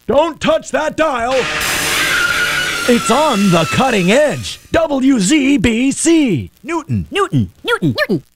Don't touch that dial. It's on the cutting edge. WZBC. Newton. Newton.